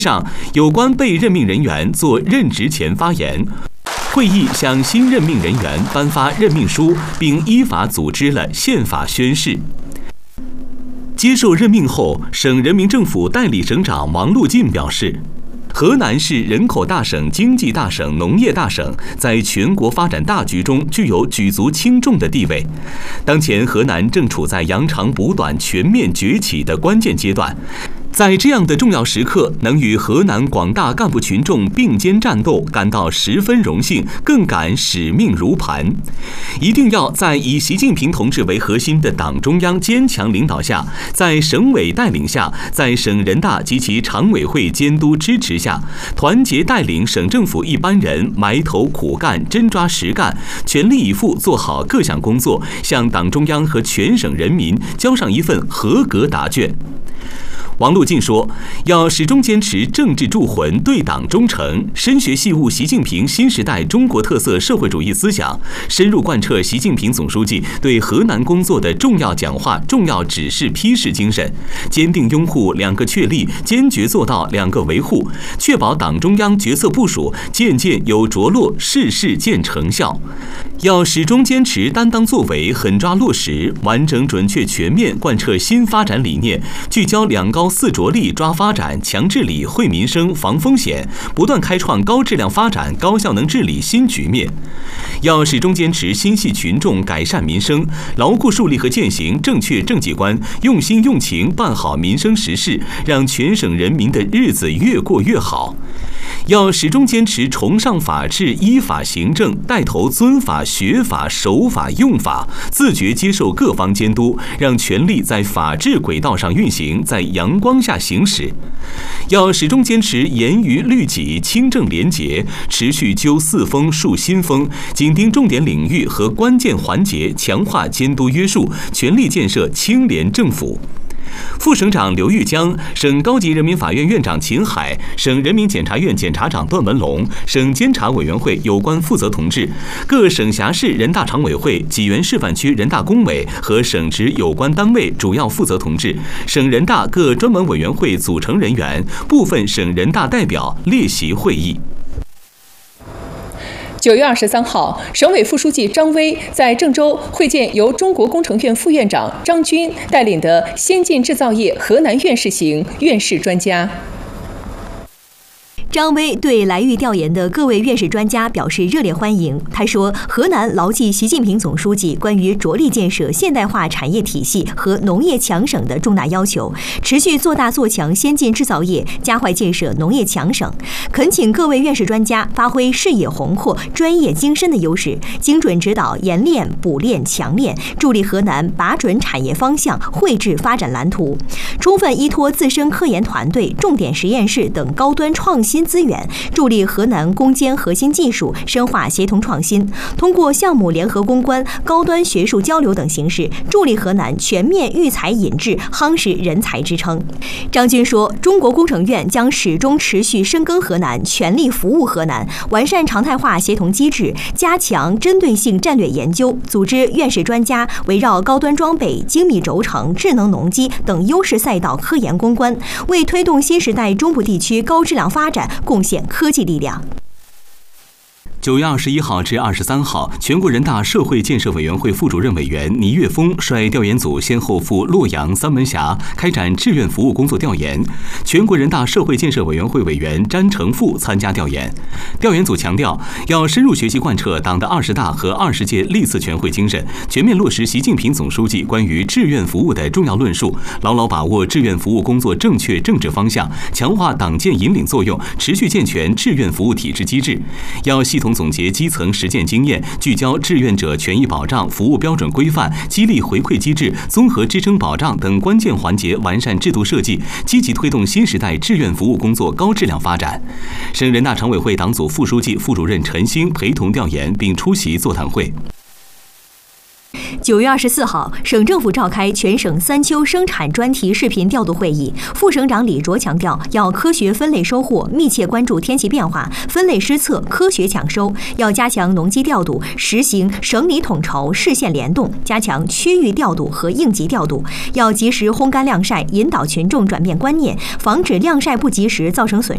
上，有关被任命人员做任职前发言。会议向新任命人员颁发任命书，并依法组织了宪法宣誓。接受任命后，省人民政府代理省长王路进表示，河南是人口大省、经济大省、农业大省，在全国发展大局中具有举足轻重的地位。当前，河南正处在扬长补短、全面崛起的关键阶段。在这样的重要时刻，能与河南广大干部群众并肩战斗，感到十分荣幸，更感使命如磐。一定要在以习近平同志为核心的党中央坚强领导下，在省委带领下，在省人大及其常委会监督支持下，团结带领省政府一班人埋头苦干、真抓实干，全力以赴做好各项工作，向党中央和全省人民交上一份合格答卷。王路进说，要始终坚持政治铸魂、对党忠诚，深学细悟习近平新时代中国特色社会主义思想，深入贯彻习近平总书记对河南工作的重要讲话、重要指示批示精神，坚定拥护两个确立，坚决做到两个维护，确保党中央决策部署件件有着落，事事见成效。要始终坚持担当作为，狠抓落实，完整准确全面贯彻新发展理念，聚焦两高四着力抓发展、强治理、惠民生、防风险，不断开创高质量发展、高效能治理新局面。要始终坚持心系群众、改善民生，牢固树立和践行正确政绩观，用心用情办好民生实事，让全省人民的日子越过越好。要始终坚持崇尚法治、依法行政，带头遵法、学法、守法、用法，自觉接受各方监督，让权力在法治轨道上运行，在阳光下行驶。要始终坚持严于律己、清正廉洁，持续揪四风树新风，紧盯重点领域和关键环节，强化监督约束，全力建设清廉政府。副省长刘玉江、省高级人民法院院长秦海、省人民检察院检察长段文龙、省监察委员会有关负责同志、各省辖市人大常委会、济源示范区人大工委和省直有关单位主要负责同志、省人大各专门委员会组成人员、部分省人大代表列席会议。 9月23号，省委副书记张威在郑州会见由中国工程院副院长张军带领的先进制造业河南院士行院士专家。 张威对来豫调研的各位院士专家表示热烈欢迎。他说，河南牢记习近平总书记关于着力建设现代化产业体系和农业强省的重大要求，持续做大做强先进制造业，加快建设农业强省。恳请各位院士专家发挥视野宏阔、专业精深的优势，精准指导研练、补练、强练，助力河南把准产业方向，绘制发展蓝图，充分依托自身科研团队、重点实验室等高端创新资源，助力河南攻坚核心技术，深化协同创新，通过项目联合攻关、高端学术交流等形式，助力河南全面育才引智，夯实人才支撑。张军说，中国工程院将始终持续深耕河南，全力服务河南，完善常态化协同机制，加强针对性战略研究，组织院士专家围绕高端装备、精密轴承、智能农机等优势赛道科研攻关，为推动新时代中部地区高质量发展贡献科技力量。 9月21号至23号，全国人大社会建设委员会副主任委员倪岳峰率调研组先后赴洛阳、三门峡开展志愿服务工作调研。全国人大社会建设委员会委员詹成富参加调研。调研组强调，要深入学习贯彻党的20大和20届历次全会精神，全面落实习近平总书记关于志愿服务的重要论述，牢牢把握志愿服务工作正确政治方向，强化党建引领作用，持续健全志愿服务体制机制。要系统总结基层实践经验，聚焦志愿者权益保障、服务标准规范、激励回馈机制、综合支撑保障等关键环节完善制度设计，积极推动新时代志愿服务工作高质量发展。省人大常委会党组副书记、副主任陈兴陪同调研并出席座谈会。 9月24号，省政府召开全省3秋生产专题视频调度会议。副省长李卓强调，要科学分类收获，密切关注天气变化，分类施策，科学抢收。要加强农机调度，实行省里统筹、市县联动，加强区域调度和应急调度。要及时烘干晾晒，引导群众转变观念，防止晾晒不及时造成损